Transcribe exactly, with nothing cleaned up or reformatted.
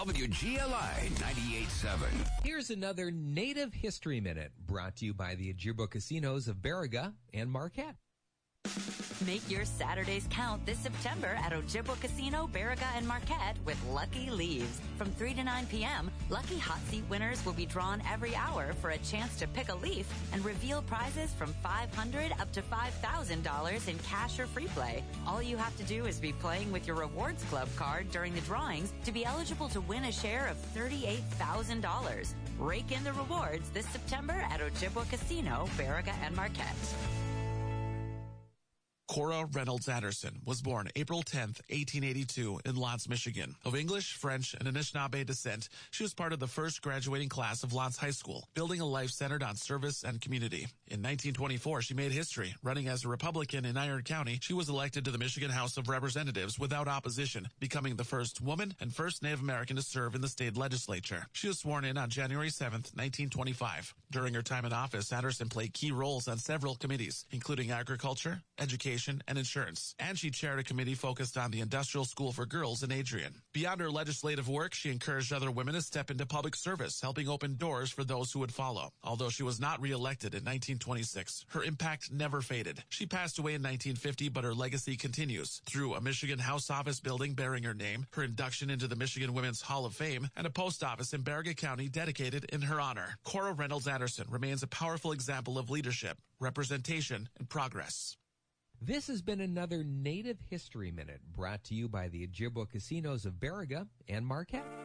W G L I ninety-eight point seven. Here's another Native History Minute brought to you by the Ojibwa Casinos of Baraga and Marquette. Make your Saturdays count this September at Ojibwa Casino, Baraga, and Marquette with Lucky Leaves. From three to nine p.m., Lucky Hot Seat winners will be drawn every hour for a chance to pick a leaf and reveal prizes from five hundred dollars up to five thousand dollars in cash or free play. All you have to do is be playing with your Rewards Club card during the drawings to be eligible to win a share of thirty-eight thousand dollars. Rake in the rewards this September at Ojibwa Casino, Baraga, and Marquette. Cora Reynolds Anderson was born April tenth, eighteen eighty-two in Lance, Michigan. Of English, French, and Anishinaabe descent, she was part of the first graduating class of Lance High School, building a life centered on service and community. In nineteen twenty-four, she made history. Running as a Republican in Iron County, she was elected to the Michigan House of Representatives without opposition, becoming the first woman and first Native American to serve in the state legislature. She was sworn in on January seventh, nineteen twenty-five. During her time in office, Anderson played key roles on several committees, including agriculture, education, and insurance. And she chaired a committee focused on the Industrial School for Girls in Adrian. Beyond her legislative work, she encouraged other women to step into public service, helping open doors for those who would follow. Although she was not reelected in nineteen twenty-six, her impact never faded. She passed away in nineteen fifty, but her legacy continues through a Michigan House office building bearing her name, her induction into the Michigan Women's Hall of Fame, and a post office in Baraga County dedicated in her honor. Cora Reynolds Anderson remains a powerful example of leadership, representation, and progress. This has been another Native History Minute brought to you by the Ojibwa Casinos of Baraga and Marquette.